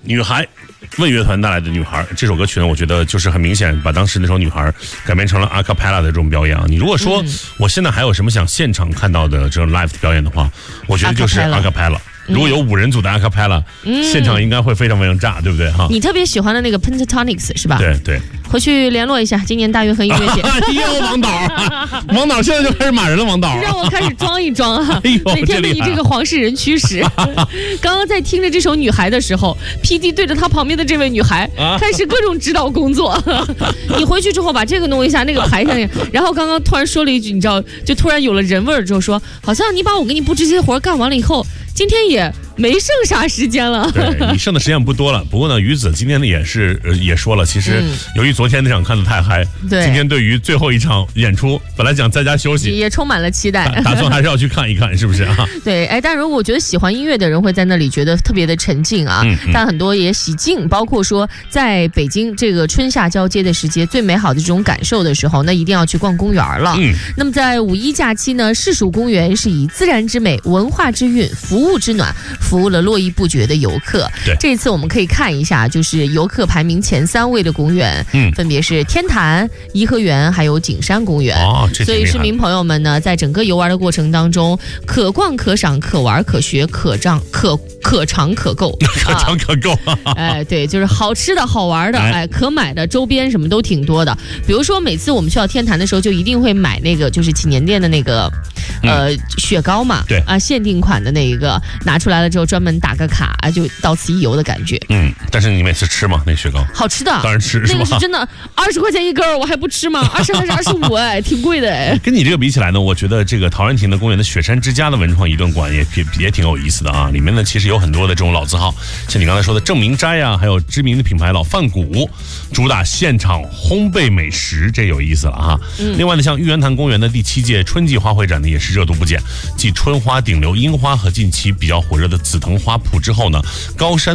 女孩，问乐团带来的女孩这首歌曲呢，我觉得就是很明显把当时那首女孩改编成了阿卡贝拉的这种表演啊。你如果说我现在还有什么想现场看到的这种 live 的表演的话，我觉得就是阿卡贝拉。如果有5人组的阿卡贝拉，现场应该会非常非常炸，对不对哈？ 你特别喜欢的那个 Pentatonix 是吧？ 对对。 回去联络一下，今年大运河音乐节。 又王导，王导现在就开始骂人了，王导。 让我开始装一装啊！哪天被你这个黄世仁驱使。刚刚在听着这首《女孩》的时候 ，PD 对着他旁边的这位女孩开始各种指导工作。你回去之后把这个弄一下，那个排下去。然后刚刚突然说了一句，你知道，就突然有了人味儿之后说，好像你把我给你布置这些活干完了以后，今天也没剩啥时间了。 对，你剩的时间不多了。不过呢，于子今天呢也说了，其实由于昨天那场看得太嗨， 对， 今天对于最后一场演出，本来想在家休息， 也充满了期待， 打算还是要去看一看，是不是啊？ 对，哎，但如果我觉得喜欢音乐的人会在那里觉得特别的沉静啊，但很多也喜静，包括说在北京这个春夏交接的时节，最美好的这种感受的时候，那一定要去逛公园了。那么在五一假期呢，市属公园是以自然之美、文化之韵、服务之暖，服务了络绎不绝的游客。 对， 这次我们可以看一下，就是游客排名前3位的公园，分别是天坛、颐和园还有景山公园。所以市民朋友们呢，在整个游玩的过程当中，可逛可赏可玩可学可尝可购， 可尝可购。 哎，对，就是好吃的好玩的，哎，可买的周边什么都挺多的。比如说每次我们去到天坛的时候，就一定会买那个就是祈年殿的那个雪糕嘛， 对啊， 限定款的那一个，拿出来了之后专门打个卡，就到此一游的感觉。 但是你每次吃吗？那个雪糕好吃的， 当然吃， 那个是真的20块钱一根，我还不吃吗？20还是25？哎，挺贵的哎。 跟你这个比起来呢，我觉得这个陶然亭的公园的雪山之家的文创移动馆也挺有意思的啊。里面呢其实有很多的这种老字号，像你刚才说的正明斋啊，还有知名的品牌老饭谷，主打现场烘焙美食，这有意思了哈。另外呢，像玉渊潭公园的第7届春季花卉展呢，也是热度不减，继春花、顶流、樱花和近期比较火热的紫藤花圃之后呢，高山